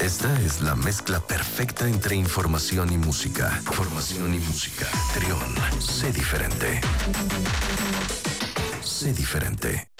Esta es la mezcla perfecta entre información y música. Información y música. Trión, sé diferente. Sé diferente.